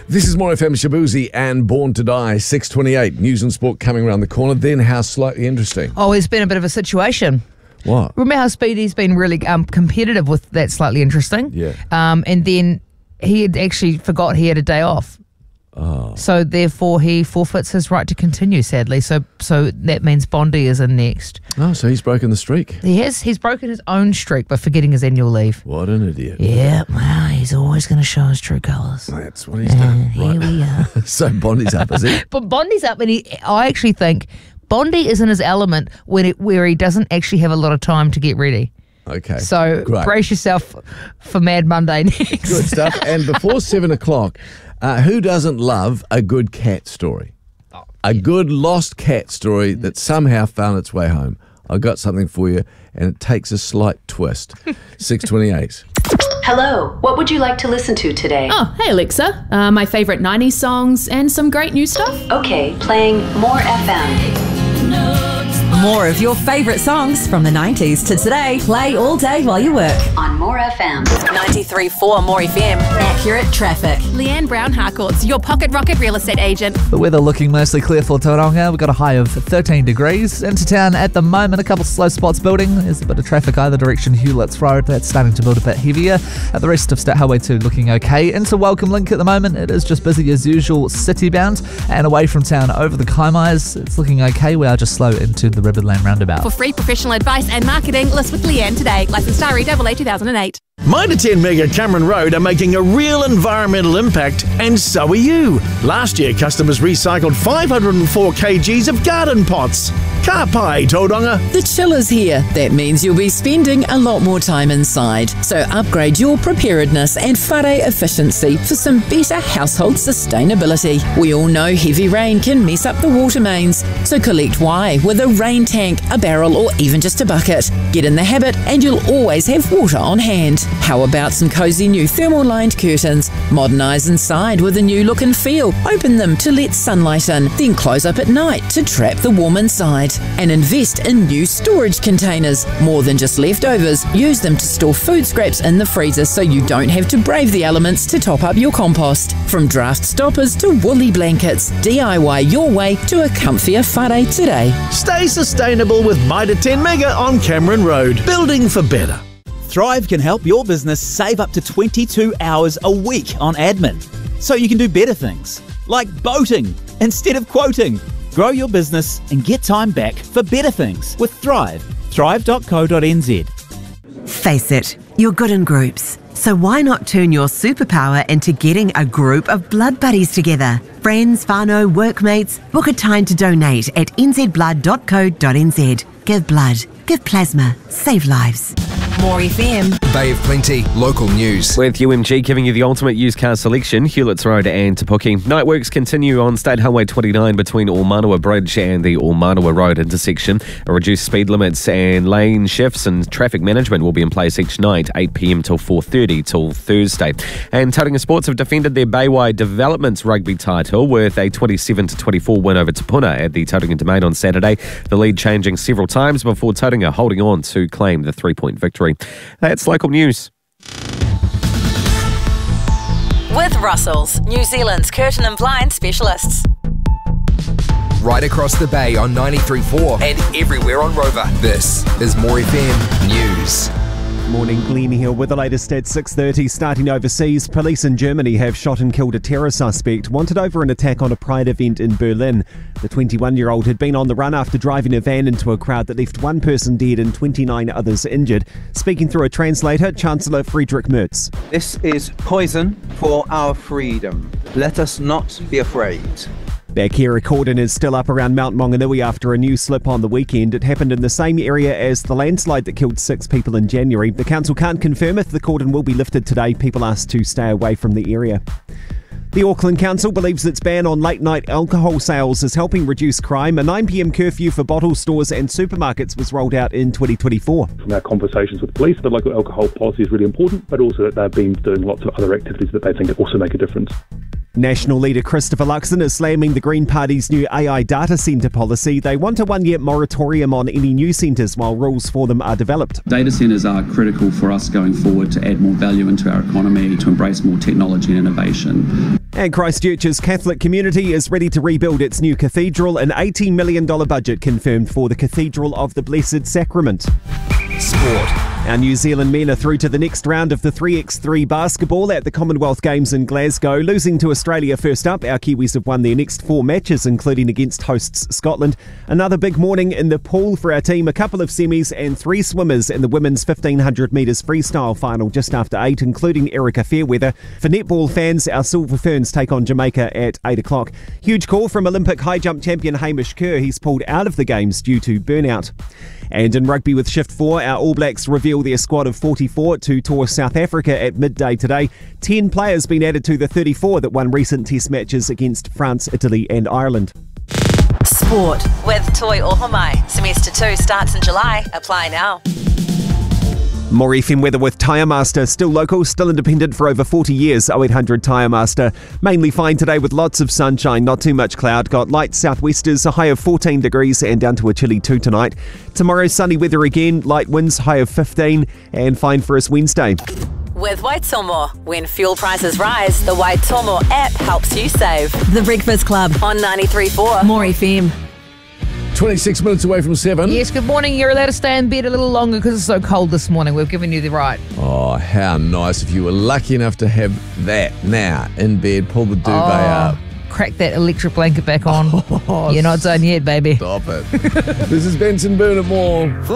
This is More FM Shabuzi and Born to Die, 6:28. News and sport coming around the corner. Then how slightly interesting. Oh, it's been a bit of a situation. What? Remember how Speedy's been really competitive with that slightly interesting? Yeah. And then he had actually forgot he had a day off. Oh. So therefore he forfeits his right to continue, sadly. So that means Bondi is in next. Oh, so he's broken the streak. He's broken his own streak by forgetting his annual leave. What an idiot. Yeah, well, he's always going to show his true colours. That's what he's done. Here we are. So Bondi's up, is he? But Bondi's up, and I actually think Bondi is in his element where he doesn't actually have a lot of time to get ready. Okay. So great. brace yourself for Mad Monday next. Good stuff. And before 7 o'clock, who doesn't love a good cat story? A good lost cat story that somehow found its way home. I've got something for you, and it takes a slight twist. 6:28. Hello, what would you like to listen to today? Oh, hey Alexa. My favourite 90s songs and some great new stuff. Okay, playing More FM. More of your favourite songs from the 90s to today. Play all day while you work. On More FM. 93.4 More FM. Accurate traffic. Leanne Brown Harcourts, your pocket rocket real estate agent. The weather looking mostly clear for Tauranga. We've got a high of 13 degrees. Into town at the moment, a couple slow spots building. There's a bit of traffic either direction. Hewlett's Road, that's starting to build a bit heavier. The rest of State Highway 2 looking okay. Into Welcome Link at the moment, it is just busy as usual, city bound. And away from town over the Kaimais, it's looking okay. We are just slow into the Riverland roundabout. For free professional advice and marketing, list with Leanne today. Licensed REAA 2008. Mitre 10 Mega Cameron Road are making a real environmental impact, and so are you. Last year, customers recycled 504 kgs of garden pots. Ka pai, Tauranga. The chill is here. That means you'll be spending a lot more time inside. So upgrade your preparedness and whare efficiency for some better household sustainability. We all know heavy rain can mess up the water mains. So collect why with a rain tank, a barrel, or even just a bucket. Get in the habit and you'll always have water on hand. How about some cosy new thermal-lined curtains? Modernise inside with a new look and feel. Open them to let sunlight in, then close up at night to trap the warm inside. And invest in new storage containers. More than just leftovers, use them to store food scraps in the freezer so you don't have to brave the elements to top up your compost. From draft stoppers to woolly blankets, DIY your way to a comfier whare today. Stay sustainable with Mitre 10 Mega on Cameron Road. Building for better. Thrive can help your business save up to 22 hours a week on admin, so you can do better things, like boating instead of quoting. Grow your business and get time back for better things with Thrive. Thrive.co.nz. Face it, you're good in groups. So why not turn your superpower into getting a group of blood buddies together? Friends, whānau, workmates, book a time to donate at nzblood.co.nz. Give blood, give plasma, save lives. More FM. Bay of Plenty, local news. With UMG giving you the ultimate used car selection, Hewlett's Road and Te Puke. Night works continue on State Highway 29 between Ormanawa Bridge and the Ormanawa Road intersection. Reduced speed limits and lane shifts and traffic management will be in place each night, 8 p.m. till 4:30 till Thursday. And Tauranga Sports have defended their Baywai Developments rugby title with a 27-24 win over Te Puna at the Tauranga Domain on Saturday. The lead changing several times before Tauranga holding on to claim the 3-point victory. That's local news. With Russell's, New Zealand's curtain and blind specialists. Right across the bay on 93.4 and everywhere on Rover. This is More FM News. Morning, Glen here with the latest at 6:30. Starting overseas, police in Germany have shot and killed a terror suspect wanted over an attack on a Pride event in Berlin. The 21-year-old had been on the run after driving a van into a crowd that left one person dead and 29 others injured. Speaking through a translator, Chancellor Friedrich Merz. This is poison for our freedom. Let us not be afraid. Back here, a cordon is still up around Mount Maunganui after a new slip on the weekend. It happened in the same area as the landslide that killed 6 people in January. The council can't confirm if the cordon will be lifted today. People asked to stay away from the area. The Auckland Council believes its ban on late-night alcohol sales is helping reduce crime. A 9 p.m. curfew for bottle stores and supermarkets was rolled out in 2024. From our conversations with police, the local alcohol policy is really important, but also that they've been doing lots of other activities that they think also make a difference. National leader Christopher Luxon is slamming the Green Party's new AI data centre policy. They want a one-year moratorium on any new centres while rules for them are developed. Data centres are critical for us going forward to add more value into our economy, to embrace more technology and innovation. And Christchurch's Catholic community is ready to rebuild its new cathedral. An $18 million budget confirmed for the Cathedral of the Blessed Sacrament. Sport. Our New Zealand men are through to the next round of the 3x3 basketball at the Commonwealth Games in Glasgow. Losing to Australia first up, our Kiwis have won their next 4 matches, including against hosts Scotland. Another big morning in the pool for our team. A couple of semis and 3 swimmers in the women's 1500 metres freestyle final just after 8, including Erica Fairweather. For netball fans, our Silver Ferns take on Jamaica at 8 o'clock. Huge call from Olympic high jump champion Hamish Kerr. He's pulled out of the Games due to burnout. And in rugby with Shift 4, our All Blacks reveal their squad of 44 to tour South Africa at midday today. 10 players been added to the 34 that won recent test matches against France, Italy and Ireland. Sport with Toi Ohomai. Semester 2 starts in July. Apply now. More FM weather with Tyre Master. Still local, still independent for over 40 years. 0800 Tyre Master. Mainly fine today with lots of sunshine, not too much cloud. Got light southwesters, a high of 14 degrees and down to a chilly 2 tonight. Tomorrow, sunny weather again, light winds, high of 15 and fine for us Wednesday. With Waitomo. When fuel prices rise, the Waitomo app helps you save. The Breakfast Club on 93.4 More FM. 26 minutes away from 7. Yes, good morning. You're allowed to stay in bed a little longer because it's so cold this morning. We've given you the right. Oh, how nice. If you were lucky enough to have that now in bed, pull the duvet up. Crack that electric blanket back on. You're not done yet, baby. Stop it. This is Benson Burnett Moore.